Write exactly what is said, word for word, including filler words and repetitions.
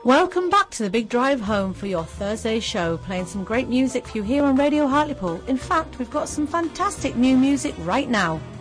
Welcome back to the Big Drive Home for your Thursday show, playing some great music for you here on Radio Hartlepool. In fact, we've got some fantastic new music right now.